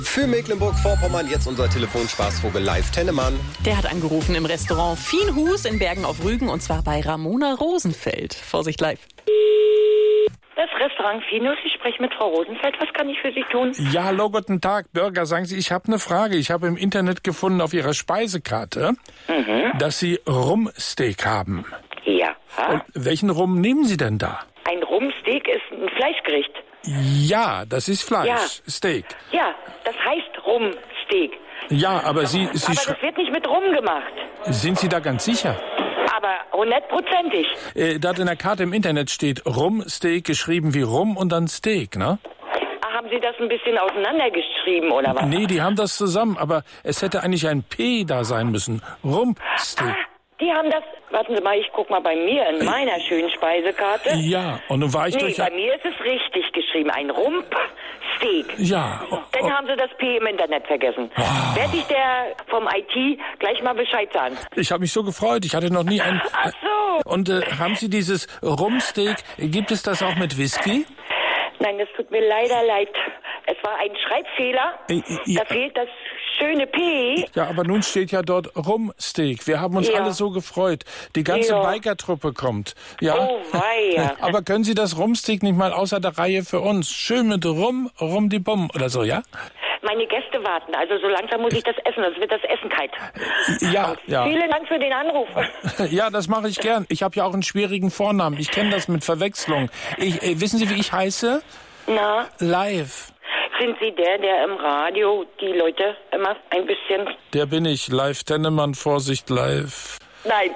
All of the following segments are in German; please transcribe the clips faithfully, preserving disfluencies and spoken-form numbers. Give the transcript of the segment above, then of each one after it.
Für Mecklenburg-Vorpommern jetzt unser Telefonspaßvogel Live Tennemann. Der hat angerufen im Restaurant Fienhus in Bergen auf Rügen und zwar bei Ramona Rosenfeld. Vorsicht live. Das Restaurant Fienhus, ich spreche mit Frau Rosenfeld. Was kann ich für Sie tun? Ja, hallo, guten Tag, Bürger. Sagen Sie, ich habe eine Frage. Ich habe im Internet gefunden auf Ihrer Speisekarte, mhm. dass Sie Rumsteak haben. Ja. Und welchen Rum nehmen Sie denn da? Ein Rumsteak ist ein Fleischgericht. Ja, das ist Fleisch. Ja. Steak. Ja, das heißt Rumsteak. Ja, aber Sie... Sie aber das wird nicht mit Rum gemacht. Sind Sie da ganz sicher? Aber hundertprozentig. Äh, da in der Karte im Internet steht Rumsteak, geschrieben wie Rum und dann Steak, ne? Ach, haben Sie das ein bisschen auseinandergeschrieben, oder was? Nee, die haben das zusammen, aber es hätte eigentlich ein P da sein müssen. Rumsteak. Ah, die haben das... Warten Sie mal, ich guck mal bei mir in meiner schönen Speisekarte. Ja, und nun war ich nee, durch... bei mir ist es richtig geschrieben. Ein Rumpsteak. Ja. Dann haben Sie das P im Internet vergessen. Oh. Werde ich der vom I T gleich mal Bescheid sagen. Ich habe mich so gefreut. Ich hatte noch nie ein... Ach so. Und äh, haben Sie dieses Rumsteak, gibt es das auch mit Whisky? Nein, das tut mir leider leid. Es war ein Schreibfehler. Äh, ja. Da fehlt das schöne P. Ja, aber nun steht ja dort Rumsteak. Wir haben uns Ja. alle so gefreut. Die ganze Ja. Biker-Truppe kommt. Ja. Oh, weia. Aber können Sie das Rumsteak nicht mal außer der Reihe für uns? Schön mit Rum, Rum die Bum oder so, ja? Meine Gäste warten, also so langsam muss ich das essen, sonst wird das Essen kalt. Ja, ja. Vielen Dank für den Anruf. Ja, das mache ich gern. Ich habe ja auch einen schwierigen Vornamen. Ich kenne das mit Verwechslung. Ich, äh, wissen Sie, wie ich heiße? Na, Live. sind Sie der, der im Radio die Leute immer ein bisschen... Der bin ich. Live Tennemann, Vorsicht, live. Nein.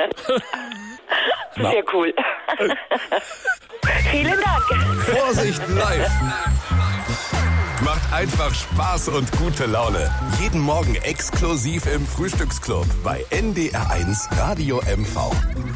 Na. Sehr cool. Vielen Dank. Vorsicht live. Macht einfach Spaß und gute Laune. Jeden Morgen exklusiv im Frühstücksclub bei N D R eins Radio M V.